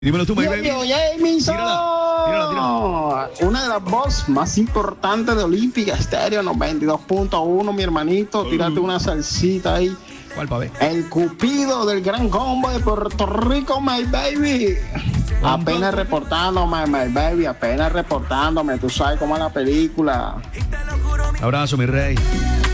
Dímelo tú, my baby. Yo, Jameson. Tírala. Una de las voces más importantes de Olímpica Estéreo 92.1, mi hermanito. Tírate una salsita ahí. ¿Cuál, pa' ver? El Cupido del Gran Combo de Puerto Rico, my baby. Apenas reportándome, my baby. Apenas reportándome. Tú sabes cómo es la película. Abrazo, mi rey.